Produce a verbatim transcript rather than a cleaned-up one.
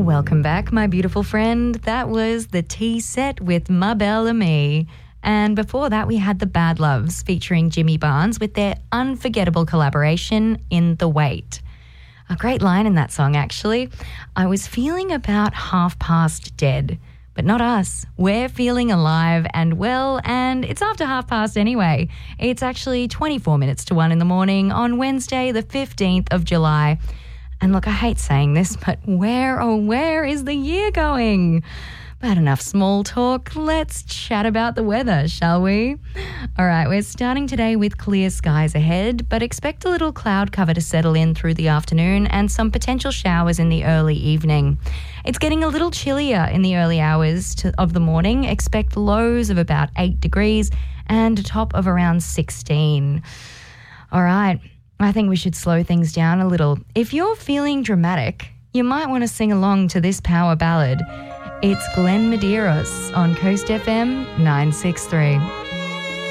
Welcome back, my beautiful friend. That was the Tea Set with Ma Belle Amie. And before that, we had the Bad Loves featuring Jimmy Barnes with their unforgettable collaboration in The Wait. A great line in that song, actually. I was feeling about half past dead, but not us. We're feeling alive and well, and it's after half past anyway. It's actually twenty-four minutes to one in the morning on Wednesday, the fifteenth of July. And look, I hate saying this, but where, oh, where is the year going? But enough small talk. Let's chat about the weather, shall we? All right, we're starting today with clear skies ahead, but expect a little cloud cover to settle in through the afternoon and some potential showers in the early evening. It's getting a little chillier in the early hours to, of the morning. Expect lows of about eight degrees and a top of around sixteen. All right, I think we should slow things down a little. If you're feeling dramatic, you might want to sing along to this power ballad. It's Glenn Medeiros on Coast F M nine six three.